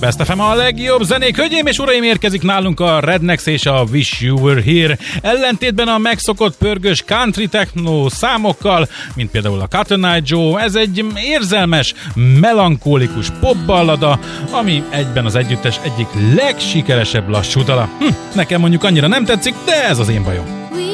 Best FM a legjobb zenék. Hölgyeim és uraim, érkezik nálunk a Rednex és a Wish You Were Here. Ellentétben a megszokott pörgős country techno számokkal, mint például a Cotton Eye Joe, ez egy érzelmes, melankólikus popballada, ami egyben az együttes egyik legsikeresebb lassú dala. Nekem mondjuk annyira nem tetszik, de ez az én bajom.